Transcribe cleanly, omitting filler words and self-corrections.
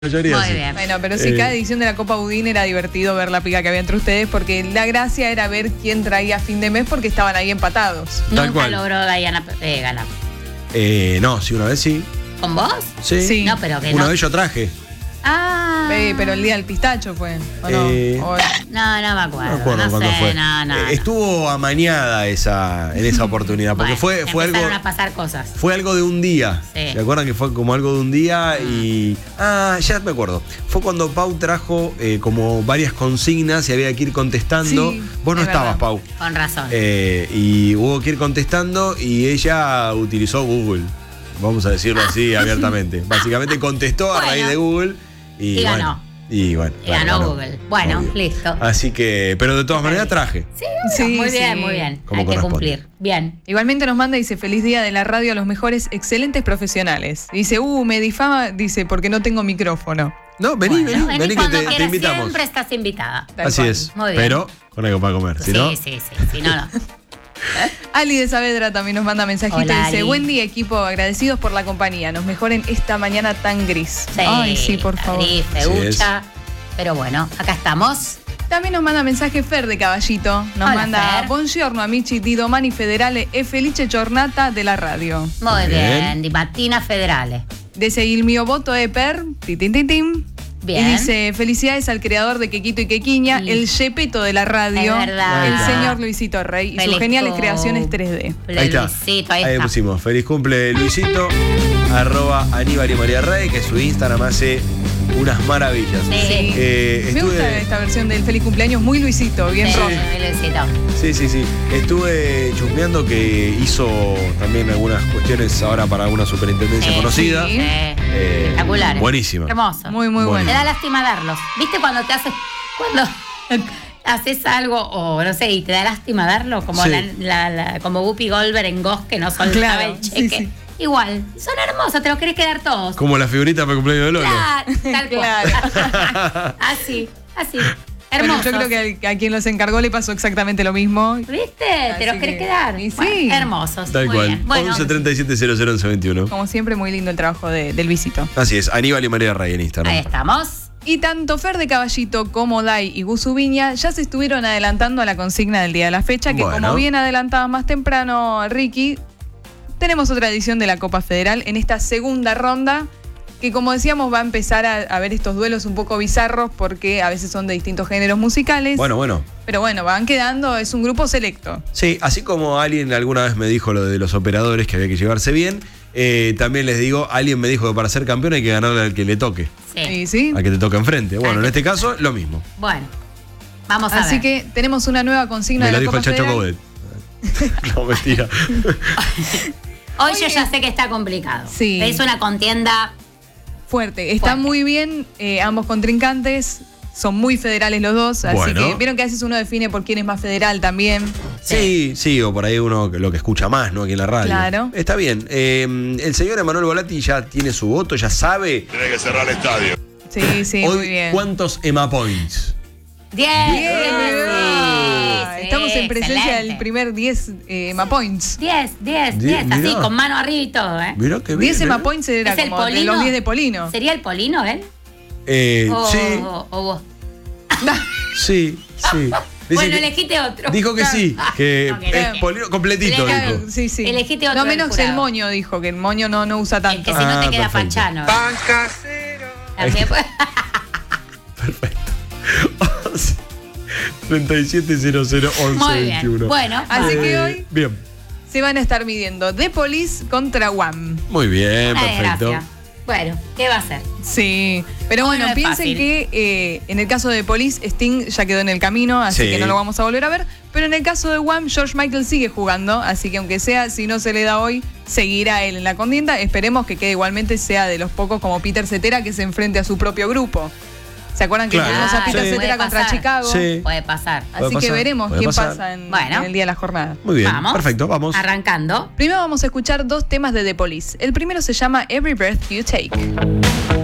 mayoría Muy sí. bien. Bueno, pero sí, cada edición de la Copa Udine era divertido ver la pica que había entre ustedes, porque la gracia era ver quién traía a fin de mes porque estaban ahí empatados. Tal Nunca cual. logró ganar. No, sí, una vez sí. ¿Con vos? Sí. Sí. No, pero que Una no. vez yo traje. Ah. Pero el día del pistacho fue, ¿o no? No No me acuerdo. me acuerdo No cuándo sé, fue. no. Estuvo amañada en esa oportunidad, porque Bueno, fue algo. empezaron a pasar cosas. Fue algo de un día. Sí. ¿Se acuerdan que fue como algo de un día? Y. ya me acuerdo. Fue cuando Pau trajo como varias consignas y había que ir contestando. Sí, Vos no es estabas, verdad. Pau. Con razón. Y hubo que ir contestando y ella utilizó Google. Vamos a decirlo así abiertamente. Básicamente contestó a raíz de Google Y ganó. Y bueno. Y claro, ganó Google. Bueno, Obvio. listo. Así que, pero de todas maneras traje. Sí, Sí, muy bien, sí. muy bien. Como Hay que corresponde. cumplir. Bien. Igualmente nos manda y dice, feliz día de la radio a los mejores, excelentes profesionales. Dice, me difama, dice, porque no tengo micrófono. No, vení Bueno, que cuando te quieras, invitamos. siempre estás invitada. Tal Así cual. es. Muy bien. Pero con algo para comer. Si no, Sí. Si no. Ali de Saavedra también nos manda mensajito y Hola, dice, Ali. buen día equipo, agradecidos por la compañía, nos mejoren esta mañana tan gris. Ay, sí, por favor. Gris, feucha. Pero bueno, acá estamos. También nos manda mensaje Fer de Caballito, nos Hola, manda Fer. buongiorno amici di domani federale e felice giornata de la radio. Muy Bien. bien. Di mattina federale. Dice, il mio voto è per... Tin. Bien. Y dice, felicidades al creador de Quequito y Quequiña, Sí. el Yepeto de la radio, Es verdad. el Ahí está. señor Luisito Rey y Feliz sus geniales cum- creaciones 3D. ahí está. Luisito, ahí Ahí está. pusimos. Feliz cumple Luisito. @Aníbal y María Rey, que su Instagram hace unas maravillas. Sí. Me gusta esta versión del feliz cumpleaños, muy Luisito, bien Sí, rosa. Luisito. Sí. Estuve chusmeando que hizo también algunas cuestiones ahora para una superintendencia Sí, conocida. sí. Espectaculares. Buenísima. Hermoso. Muy Bueno. Me bueno. da lástima darlos. ¿Viste cuando haces algo o no sé y te da lástima darlo? Como Sí. como Whoopi Goldberg en Ghost que no soltaba Claro, el cheque. sí. Igual, son hermosos, te los querés quedar todos. Como la figurita para el cumpleaños de Lolo. Tal cual. así. Bueno, Hermosos. yo creo que a quien los encargó le pasó exactamente lo mismo. ¿Viste? Te Así los querés que- quedar. y sí. Bueno, hermosos. Tal Muy cual. bien. Bueno, 11 37 00 11 21. Como siempre, muy lindo el trabajo del Luisito. Así es, Aníbal y María Rey en Instagram. ahí estamos. Y tanto Fer de Caballito como Dai y Gusu Viña ya se estuvieron adelantando a la consigna del día de la fecha, que Bueno. como bien adelantaba más temprano Ricky, tenemos otra edición de la Copa Federal en esta segunda ronda, que como decíamos va a empezar a ver estos duelos un poco bizarros porque a veces son de distintos géneros musicales. Bueno. Pero bueno, van quedando, es un grupo selecto. Sí, así como alguien alguna vez me dijo lo de los operadores que había que llevarse bien, también les digo, alguien me dijo que para ser campeón hay que ganarle al que le toque, Sí. ¿Y sí? al que te toque enfrente. Bueno, en este caso, lo mismo. Bueno, vamos a Así ver. que tenemos una nueva consigna Me de lo la dijo Copa el Chacho Federal. Coudet. No, mentira. Hoy yo ya sé que está complicado. Sí. Es una contienda. Fuerte. Está Fuerte. muy bien ambos contrincantes. Son muy federales los dos. Así Bueno. que vieron que a veces uno define por quién es más federal también. Sí, o por ahí uno lo que escucha más, ¿no? Aquí en la radio. Claro. Está bien. El señor Emanuel Volati ya tiene su voto, ya sabe. Tiene que cerrar el estadio. Sí, Hoy, muy bien. ¿cuántos Emma Points? 10. Ah, Sí, Estamos en presencia excelente. del primer 10 Emma Points. 10, así, mirá. con mano arriba y todo, ¿eh? Mirá que 10 bien. Emma Points era ¿Es el como de Polino? los 10 de Polino. ¿Sería el Polino él? Sí, O vos. sí. Dice Bueno, que- elegiste otro. Dijo que sí, que No querés. es polino completito, Claro. dijo. Sí. Elegiste otro No menos del jurado. el moño, dijo, que el moño no usa El tanto. que si no te queda perfecto. fachano. ¡Pan casero! También puede- Perfecto. 37 00 11 Muy bien. 21. Bueno, Así que hoy Bien. se van a estar midiendo The Police contra Wham. Muy bien, una perfecto. desgracia. Bueno, ¿qué va a hacer? Sí, pero Hoy bueno, no es piensen fácil. que en el caso de Police, Sting ya quedó en el camino, así Sí. que no lo vamos a volver a ver. Pero en el caso de Wham, George Michael sigue jugando, así que aunque sea, si no se le da hoy, seguirá él en la contienda. Esperemos que quede igualmente, sea de los pocos como Peter Cetera que se enfrente a su propio grupo. ¿Se acuerdan que Claro. tuvimos a Peter Sí. Cetera Puede contra pasar. Chicago? Sí. Puede pasar. Puede Así que pasar, veremos puede quién pasar. pasa en Bueno. el día de la jornada. Muy bien, Vamos. perfecto, vamos. Arrancando. Primero vamos a escuchar dos temas de The Police. El primero se llama Every Breath You Take.